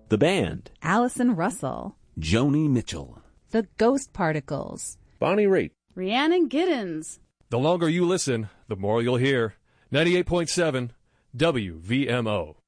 The Band, Allison Russell, Joni Mitchell, The Ghost Particles, Bonnie Raitt, Rhiannon Giddens. The longer you listen, the more you'll hear. 98.7 WVMO.